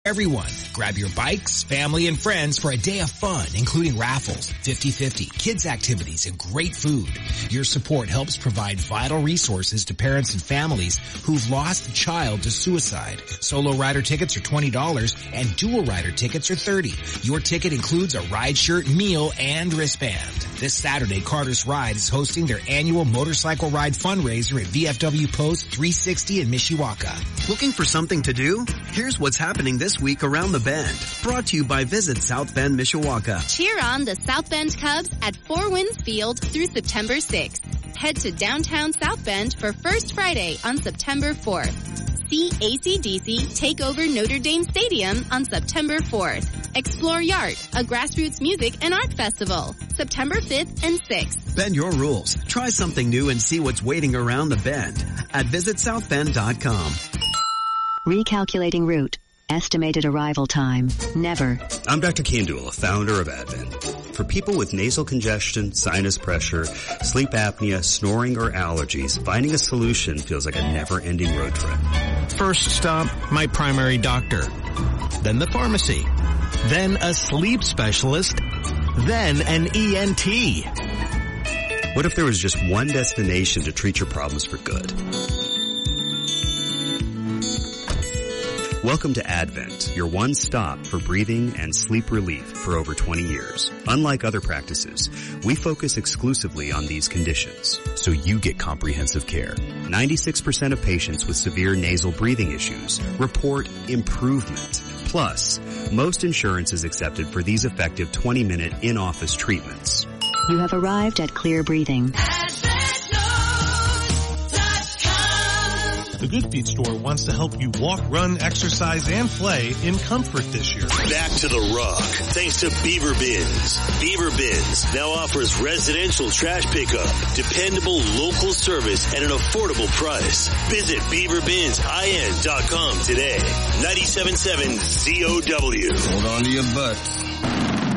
Everyone, grab your bikes, family, and friends for a day of fun, including raffles, 50-50, kids activities, and great food. Your support helps provide vital resources to parents and families who've lost a child to suicide. Solo rider tickets are $20 and dual rider tickets are $30. Your ticket includes a ride shirt, meal, and wristband. This Saturday, Carter's Ride is hosting their annual motorcycle ride fundraiser at VFW Post 360 in Mishawaka. Looking for something to do? Here's what's happening this week around the Bend. Brought to you by Visit South Bend, Mishawaka. Cheer on the South Bend Cubs at Four Winds Field through September 6th. Head to downtown South Bend for First Friday on September 4th. See AC/DC take over Notre Dame Stadium on September 4th. Explore Yard, a grassroots music and art festival, September 5th and 6th. Bend your rules. Try something new and see what's waiting around the Bend at visitsouthbend.com. Recalculating route. Estimated arrival time. Never. I'm Dr. Kandula, founder of Advent. For people with nasal congestion, sinus pressure, sleep apnea, snoring, or allergies, finding a solution feels like a never-ending road trip. First stop, my primary doctor. Then the pharmacy. Then a sleep specialist. Then an ENT. What if there was just one destination to treat your problems for good? Welcome to Advent, your one stop for breathing and sleep relief for over 20 years. Unlike other practices, we focus exclusively on these conditions, so you get comprehensive care. 96% of patients with severe nasal breathing issues report improvement. Plus, most insurance is accepted for these effective 20-minute in-office treatments. You have arrived at Clear Breathing. The Good Feet store wants to help you walk, run, exercise, and play in comfort this year. Back to the rock, thanks to Beaver Bins. Beaver Bins now offers residential trash pickup, dependable local service at an affordable price. Visit BeaverBinsIN.com today. 97.7 ZOW. Hold on to your butts.